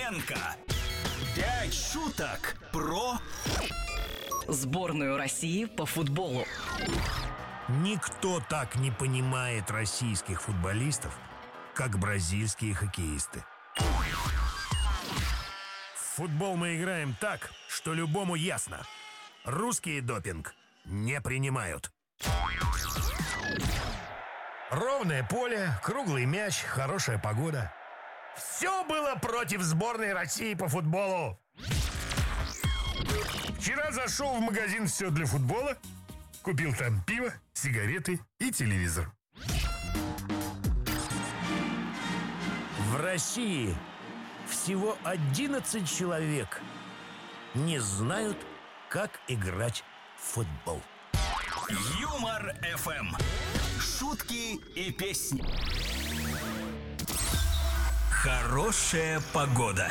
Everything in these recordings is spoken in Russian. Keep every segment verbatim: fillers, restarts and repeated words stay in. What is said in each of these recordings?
Фоменко. Пять шуток про сборную России по футболу. Никто так не понимает российских футболистов, как бразильские хоккеисты. В футбол мы играем так, что любому ясно. Русские допинг не принимают. Ровное поле, круглый мяч, хорошая погода. Все было против сборной России по футболу. Вчера зашел в магазин «Все для футбола», купил там пиво, сигареты и телевизор. В России всего одиннадцать человек не знают, как играть в футбол. Юмор эф эм. Шутки и песни. Хорошая погода.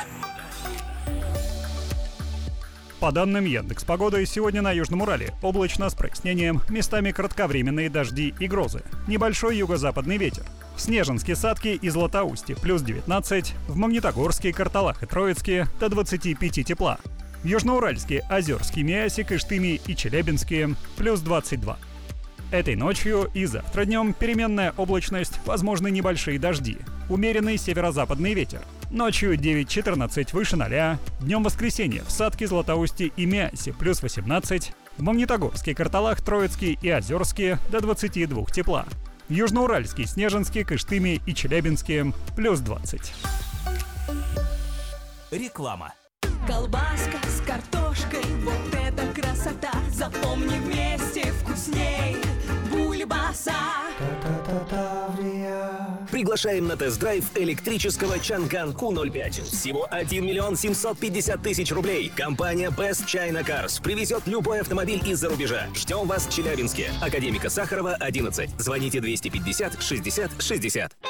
По данным Яндекс.Погоды, сегодня на Южном Урале облачно с прояснением, местами кратковременные дожди и грозы. Небольшой юго-западный ветер. В Снежинске, Садке и Златоусте плюс девятнадцать, в Магнитогорске, Карталах и Троицке до двадцати пяти тепла. В Южноуральске, Озерске, Миасе, Кыштыме и Челябинске плюс двадцать два. Этой ночью и завтра днем переменная облачность, возможны небольшие дожди. Умеренный северо-западный ветер. Ночью девять-четырнадцать выше ноля. Днем воскресенье в Садке, Златоусте и Миасе плюс восемнадцать. В Магнитогорске, Карталах, Троицке и Озерске до двадцати двух тепла. В Южноуральске, Снежинске, Кыштыме и Челябинске плюс двадцать. Реклама. Колбаска с картошкой, вот это красота. Запомни, вместе вкусней. Бульбаса. Приглашаем на тест-драйв электрического Чанган Ку ноль пять. Всего один миллион семьсот пятьдесят тысяч рублей. Компания Best China Cars привезет любой автомобиль из-за рубежа. Ждем вас в Челябинске. Академика Сахарова, одиннадцать. Звоните двести пятьдесят шестьдесят шестьдесят.